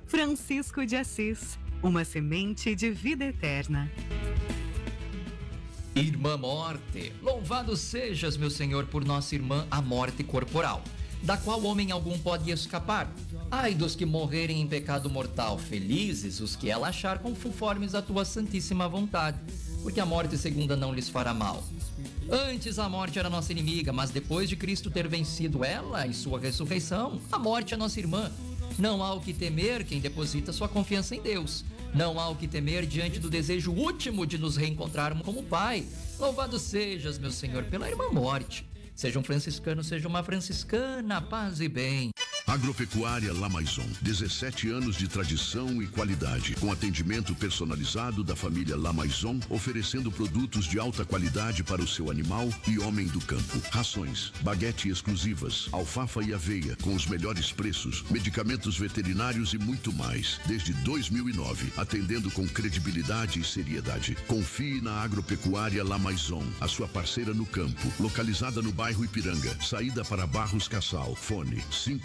Francisco de Assis, uma semente de vida eterna. Irmã Morte, louvado sejas, meu Senhor, por nossa irmã, a morte corporal, da qual homem algum pode escapar. Ai dos que morrerem em pecado mortal, felizes os que ela achar conformes à tua santíssima vontade, porque a morte segunda não lhes fará mal. Antes a morte era nossa inimiga, mas depois de Cristo ter vencido ela em sua ressurreição, a morte é nossa irmã. Não há o que temer quem deposita sua confiança em Deus. Não há o que temer diante do desejo último de nos reencontrarmos como Pai. Louvado sejas, meu Senhor, pela irmã morte. Seja um franciscano, seja uma franciscana, paz e bem. Agropecuária La Maison, 17 anos de tradição e qualidade, com atendimento personalizado da família La Maison, oferecendo produtos de alta qualidade para o seu animal e homem do campo. Rações, baguete exclusivas, alfafa e aveia com os melhores preços, medicamentos veterinários e muito mais. Desde 2009, atendendo com credibilidade e seriedade. Confie na Agropecuária La Maison, a sua parceira no campo, localizada no bairro Ipiranga, saída para Barros Cassal. Fone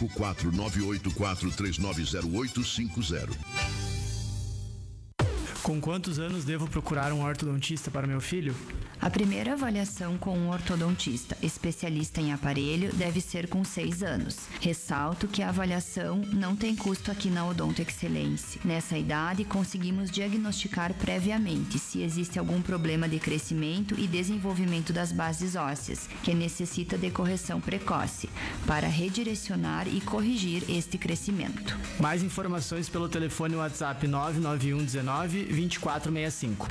54984390850. Com quantos anos devo procurar um ortodontista para meu filho? A primeira avaliação com um ortodontista especialista em aparelho deve ser com 6 anos. Ressalto que a avaliação não tem custo aqui na Odonto Excelência. Nessa idade, conseguimos diagnosticar previamente se existe algum problema de crescimento e desenvolvimento das bases ósseas, que necessita de correção precoce, para redirecionar e corrigir este crescimento. Mais informações pelo telefone WhatsApp 991 19 2465.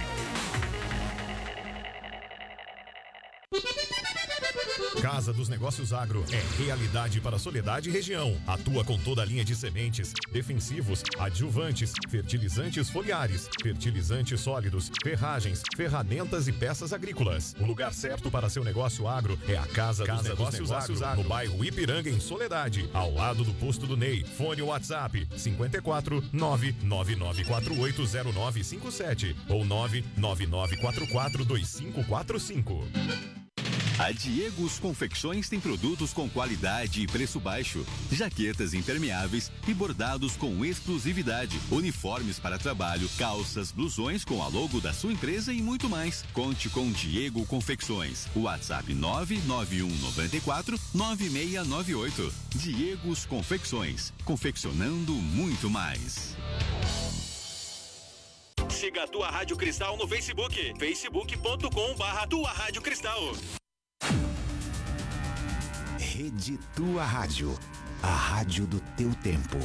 Casa dos Negócios Agro é realidade para Soledade e região. Atua com toda a linha de sementes, defensivos, adjuvantes, fertilizantes foliares, fertilizantes sólidos, ferragens, ferramentas e peças agrícolas. O lugar certo para seu negócio agro é a Casa dos Negócios Agro, no bairro Ipiranga, em Soledade, ao lado do posto do Ney. Fone WhatsApp 54 999480957 ou 999442545. A Diegos Confecções tem produtos com qualidade e preço baixo, jaquetas impermeáveis e bordados com exclusividade, uniformes para trabalho, calças, blusões com a logo da sua empresa e muito mais. Conte com Diego Confecções. WhatsApp 991949698. Diegos Confecções, confeccionando muito mais. Siga a Tua Rádio Cristal no Facebook, facebook.com/Tua Rádio Cristal. Rede Tua Rádio, a rádio do teu tempo.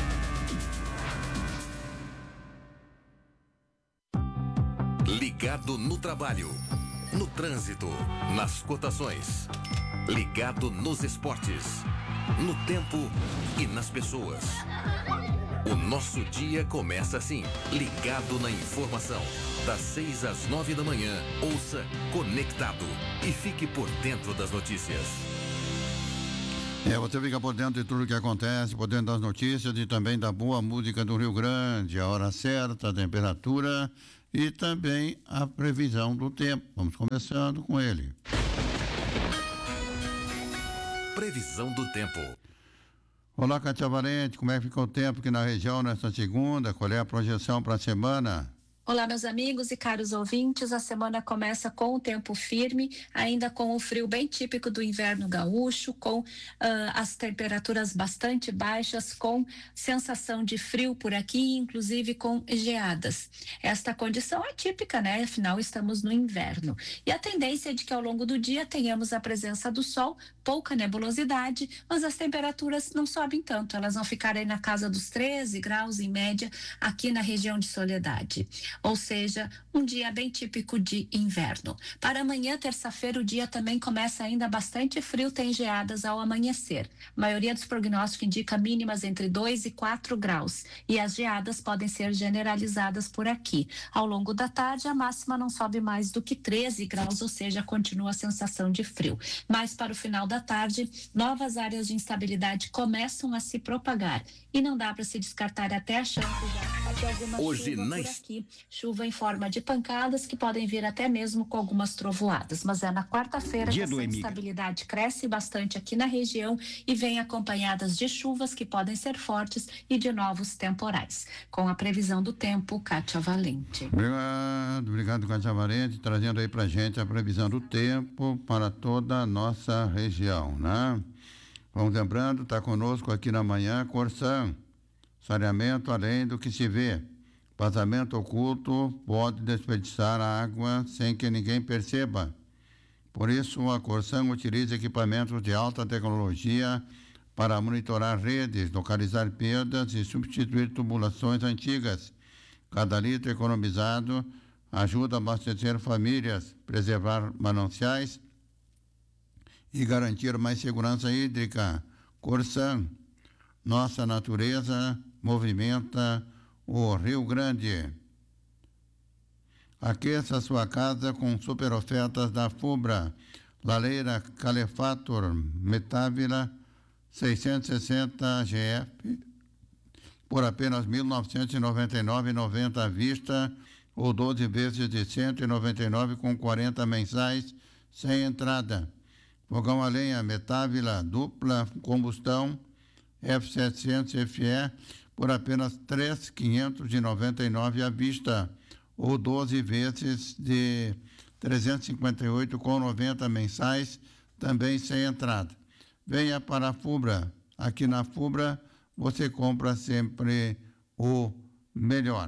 Ligado no trabalho, no trânsito, nas cotações. Ligado nos esportes, no tempo e nas pessoas. O nosso dia começa assim, ligado na informação. Das 6 às 9 da manhã, ouça Conectado e fique por dentro das notícias. Você fica por dentro de tudo que acontece, por dentro das notícias e também da boa música do Rio Grande, a hora certa, a temperatura e também a previsão do tempo. Vamos começando com ele. Previsão do tempo. Olá, Cátia Valente, como é que ficou o tempo aqui na região nesta segunda? Qual é a projeção para a semana? Olá, meus amigos e caros ouvintes, a semana começa com o tempo firme, ainda com o frio bem típico do inverno gaúcho, com as temperaturas bastante baixas, com sensação de frio por aqui, inclusive com geadas. Esta condição é típica, né? Afinal, estamos no inverno. E a tendência é de que ao longo do dia tenhamos a presença do sol, pouca nebulosidade, mas as temperaturas não sobem tanto, elas vão ficar aí na casa dos 13 graus em média aqui na região de Soledade. Ou seja, um dia bem típico de inverno. Para amanhã, terça-feira, o dia também começa ainda bastante frio, tem geadas ao amanhecer. A maioria dos prognósticos indica mínimas entre 2 e 4 graus. E as geadas podem ser generalizadas por aqui. Ao longo da tarde, a máxima não sobe mais do que 13 graus, ou seja, continua a sensação de frio. Mas para o final da tarde, novas áreas de instabilidade começam a se propagar. E não dá para se descartar até a chance de alguma Hoje chuva na por aqui. chuva em forma de pancadas que podem vir até mesmo com algumas trovoadas. Mas é na quarta-feira que essa instabilidade cresce bastante aqui na região e vem acompanhadas de chuvas que podem ser fortes e de novos temporais. Com a previsão do tempo, Kátia Valente. Obrigado, Kátia Valente, trazendo aí pra gente a previsão do tempo para toda a nossa região, né? Vamos lembrando, está conosco aqui na manhã, Corsan, saneamento além do que se vê. Vazamento oculto pode desperdiçar a água sem que ninguém perceba. Por isso, a Corsan utiliza equipamentos de alta tecnologia para monitorar redes, localizar perdas e substituir tubulações antigas. Cada litro economizado ajuda a abastecer famílias, preservar mananciais e garantir mais segurança hídrica. Corsan, nossa natureza movimenta o Rio Grande. Aqueça sua casa com super ofertas da Fubra. Laleira Calefator Metávila 660 GF por apenas R$ 1.999,90 à vista ou 12 vezes de R$ 199,40 mensais sem entrada. Fogão a lenha Metávila dupla combustão F700 FE por apenas R$ 3.599 à vista ou 12 vezes de R$ 358,90 mensais, também sem entrada. Venha para a Fubra. Aqui na Fubra você compra sempre o melhor.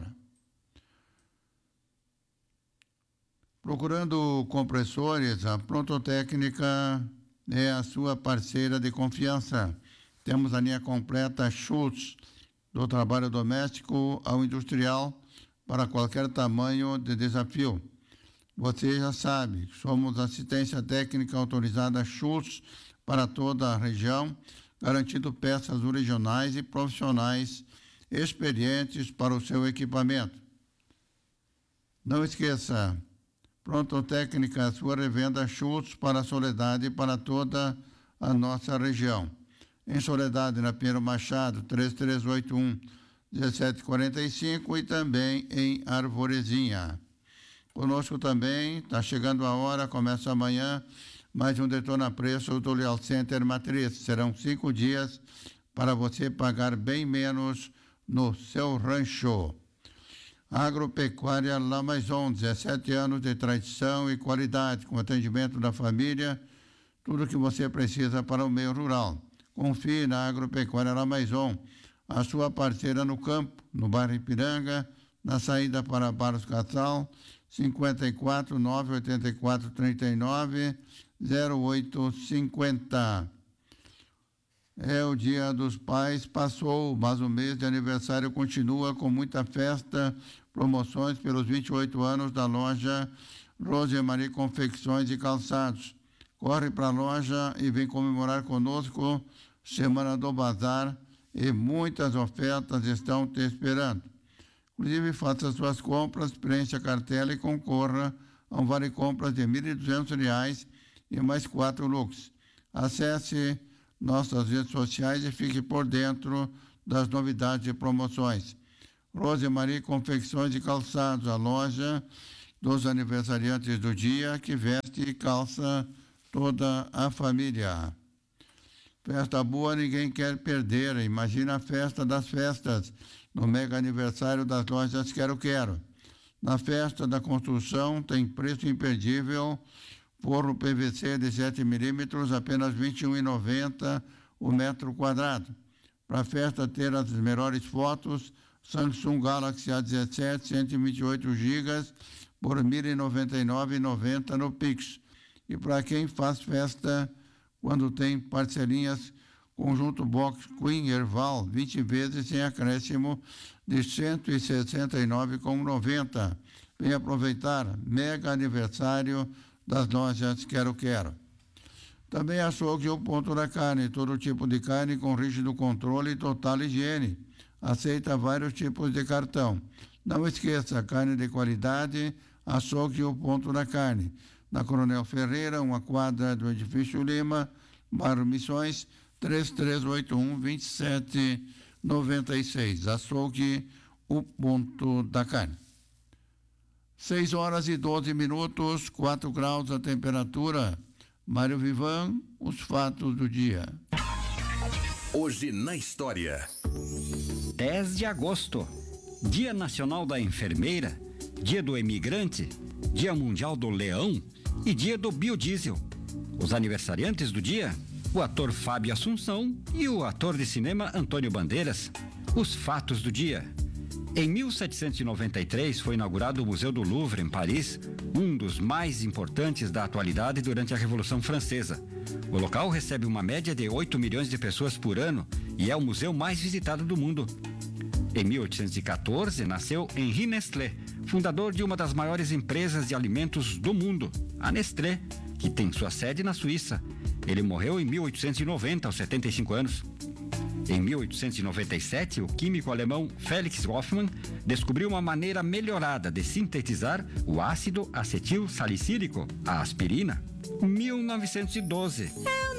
Procurando compressores, a Prontotécnica é a sua parceira de confiança. Temos a linha completa Schultz, do trabalho doméstico ao industrial, para qualquer tamanho de desafio. Você já sabe, somos assistência técnica autorizada Schultz para toda a região, garantindo peças originais e profissionais experientes para o seu equipamento. Não esqueça, Prontotécnica, sua revenda Schultz para a Soledade e para toda a nossa região. Em Soledade, na Pinheiro Machado, 3381-1745 e também em Arvorezinha. Conosco também, está chegando a hora, começa amanhã, mais um Detona Preço do Leal Center Matriz. Serão 5 dias para você pagar bem menos no seu rancho. Agropecuária La Maison, 17 anos de tradição e qualidade, com atendimento da família, tudo que você precisa para o meio rural. Confie na Agropecuária La Maison, a sua parceira no campo, no bairro Ipiranga, na saída para Barros Cassal, 54 984 39 0850. É o Dia dos Pais, passou, mas o mês de aniversário continua com muita festa, promoções pelos 28 anos da loja Rosemarie Confecções e Calçados. Corre para a loja e vem comemorar conosco Semana do Bazar e muitas ofertas estão te esperando. Inclusive, faça suas compras, preencha a cartela e concorra a um vale compras de R$ 1.200 e mais 4 looks. Acesse nossas redes sociais e fique por dentro das novidades e promoções. Rosemarie Confecções e Calçados, a loja dos aniversariantes do dia que veste e calça toda a família. Festa boa ninguém quer perder. Imagina a festa das festas no mega aniversário das lojas Quero Quero. Na festa da construção tem preço imperdível. Forro PVC de 7 milímetros, apenas R$ 21,90 o metro quadrado. Para a festa ter as melhores fotos, Samsung Galaxy A17, 128 GB, por R$ 1.099,90 no Pix. E para quem faz festa, quando tem parcelinhas, conjunto box Queen Erval, 20 vezes sem acréscimo, de R$ 169,90. Vem aproveitar, mega aniversário das lojas Quero Quero. Também açougue o Ponto da Carne, todo tipo de carne com rígido controle e total higiene. Aceita vários tipos de cartão. Não esqueça, carne de qualidade, açougue o Ponto da Carne. Na Coronel Ferreira, uma quadra do Edifício Lima, bairro Missões, 3381-2796. Açougue o Ponto da Carne. 6 horas e 12 minutos, 4 graus a temperatura. Mário Vivan, os fatos do dia. Hoje na história. 10 de agosto, Dia Nacional da Enfermeira, Dia do Imigrante, Dia Mundial do Leão e Dia do Biodiesel. Os aniversariantes do dia, o ator Fábio Assunção e o ator de cinema Antônio Bandeiras. Os fatos do dia. Em 1793 foi inaugurado o Museu do Louvre, em Paris, um dos mais importantes da atualidade durante a Revolução Francesa. O local recebe uma média de 8 milhões de pessoas por ano e é o museu mais visitado do mundo. Em 1814, nasceu Henri Nestlé, fundador de uma das maiores empresas de alimentos do mundo, a Nestlé, que tem sua sede na Suíça. Ele morreu em 1890, aos 75 anos. Em 1897, o químico alemão Felix Hoffmann descobriu uma maneira melhorada de sintetizar o ácido acetil salicílico, a aspirina. 1912.